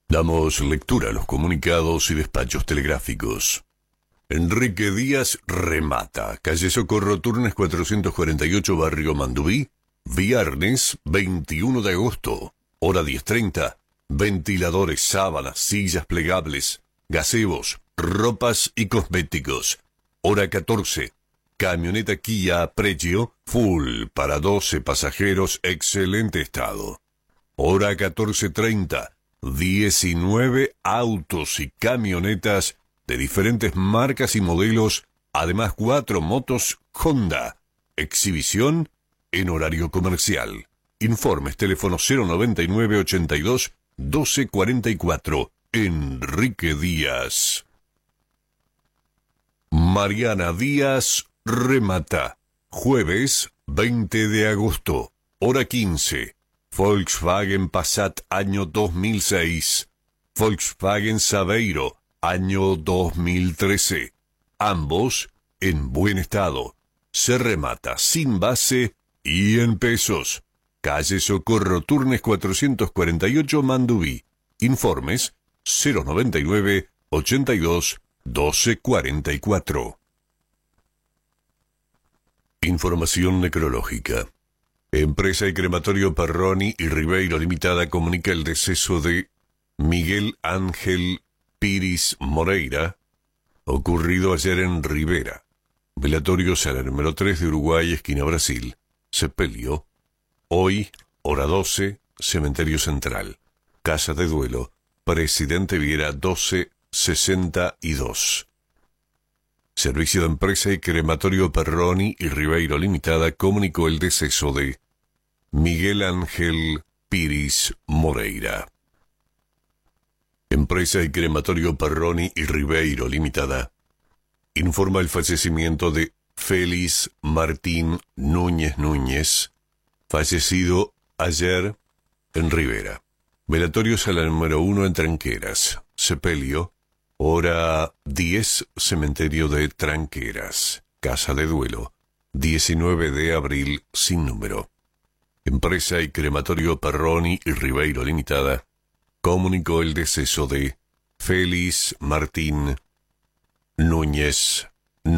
Damos lectura a los comunicados y despachos telegráficos. Enrique Díaz remata. Calle Socorro, Turnes 448, Barrio Mandubí. Viernes 21 de agosto. Hora 10:30. Ventiladores, sábanas, sillas plegables, gazebos, ropas y cosméticos. Hora 14. Camioneta Kia Pregio, full para 12 pasajeros, excelente estado. Hora 14:30. 19 autos y camionetas de diferentes marcas y modelos, además 4 motos Honda. Exhibición en horario comercial. Informes, teléfono 099-82-1244. Enrique Díaz. Mariana Díaz remata. Jueves 20 de agosto, hora 15. Volkswagen Passat año 2006. Volkswagen Saveiro año 2013. Ambos en buen estado. Se remata sin base y en pesos. Calle Socorro, Turnes 448, Mandubí. Informes 099-82-1244. Información necrológica. Empresa y Crematorio Perroni y Ribeiro Limitada comunica el deceso de Miguel Ángel Pires Moreira, ocurrido ayer en Rivera. Velatorio sala número 3 de Uruguay, esquina Brasil. Sepelio. Hoy, hora 12, Cementerio Central. Casa de duelo. Presidente Viera 1262. Servicio de Empresa y Crematorio Perroni y Ribeiro Limitada comunicó el deceso de Miguel Ángel Pires Moreira. Empresa y Crematorio Perroni y Ribeiro Limitada informa el fallecimiento de Félix Martín Núñez, fallecido ayer en Rivera. Velatorio sala número 1 en Tranqueras. Sepelio. Hora 10, Cementerio de Tranqueras. Casa de duelo, 19 de abril, sin número. Empresa y Crematorio Perroni y Ribeiro Limitada comunicó el deceso de Félix Martín Núñez.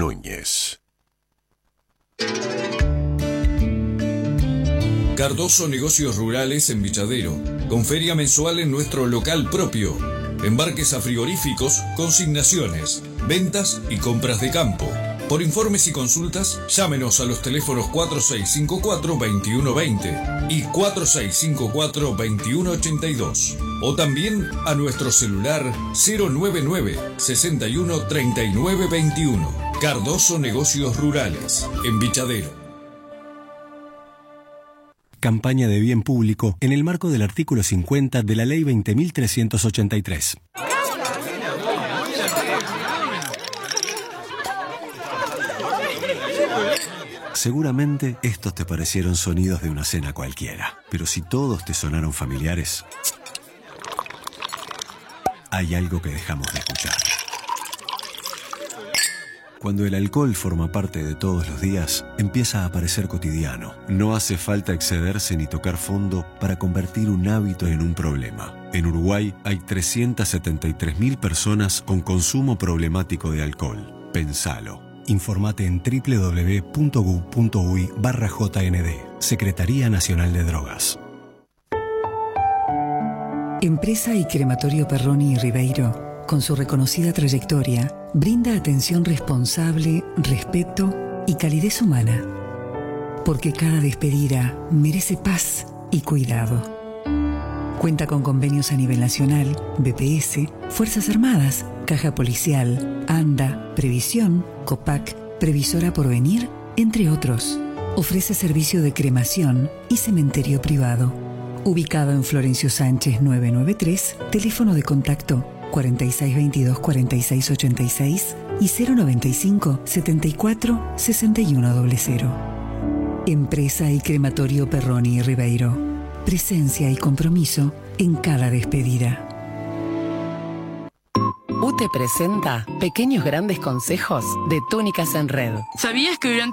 Cardoso Negocios Rurales en Villadero, con feria mensual en nuestro local propio. Embarques a frigoríficos, consignaciones, ventas y compras de campo. Por informes y consultas, llámenos a los teléfonos 4654-2120 y 4654-2182. O también a nuestro celular 099-613921. Cardoso Negocios Rurales, en Villadero. Campaña de bien público en el marco del artículo 50 de la Ley 20.383. Seguramente estos te parecieron sonidos de una cena cualquiera, pero si todos te sonaron familiares, hay algo que dejamos de escuchar. Cuando el alcohol forma parte de todos los días, empieza a parecer cotidiano. No hace falta excederse ni tocar fondo para convertir un hábito en un problema. En Uruguay hay 373.000 personas con consumo problemático de alcohol. Pensalo. Informate en www.gu.uy/JND. Secretaría Nacional de Drogas. Empresa y Crematorio Perroni y Ribeiro, con su reconocida trayectoria, brinda atención responsable, respeto y calidez humana. Porque cada despedida merece paz y cuidado. Cuenta con convenios a nivel nacional, BPS, Fuerzas Armadas, Caja Policial, ANDA, Previsión, COPAC, Previsora Porvenir, entre otros. Ofrece servicio de cremación y cementerio privado. Ubicado en Florencio Sánchez 993, teléfono de contacto 4622-4686 y 095-74-6100. Empresa y Crematorio Perroni y Ribeiro. Presencia y compromiso en cada despedida. UTE presenta Pequeños Grandes Consejos de Túnicas en Red. ¿Sabías que durante